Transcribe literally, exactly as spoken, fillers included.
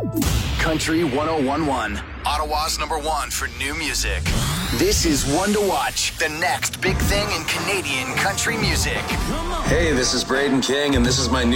Country one oh one point one, Ottawa's number one for new music. This is One to Watch, the next big thing in Canadian country music. Hey, this is Braden King, and this is my new